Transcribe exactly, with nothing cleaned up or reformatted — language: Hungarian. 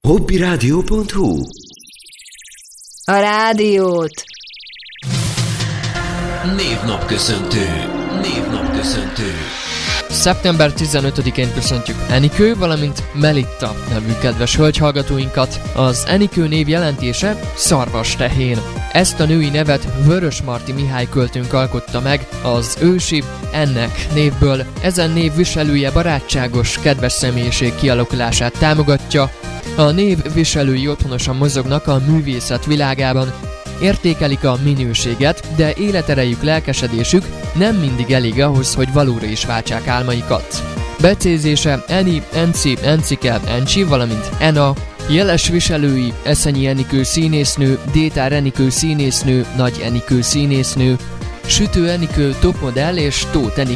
hobbiradio pont hu. A rádiót. Névnapköszöntő. Névnapköszöntő. szeptember tizenötödikén köszöntjük Enikő, valamint Melitta nevű kedves hölgyhallgatóinkat. Az Enikő név jelentése szarvastehén. Ezt a női nevet Vörösmarty Mihály költőnk alkotta meg az ősi ennek névből. Ezen név viselője barátságos, kedves személyiség kialakulását támogatja. A név viselői otthonosan mozognak a művészet világában, értékelik a minőséget, de életerejük, lelkesedésük nem mindig elég ahhoz, hogy valóra is váltsák álmaikat. Becézése Eni, Enci, Encike, Encsi, valamint Ena. Jeles viselői Eszenyi Enikő színésznő, Détár Enikő színésznő, Nagy Enikő színésznő, Sütő Enikő topmodell és Tóth Enikő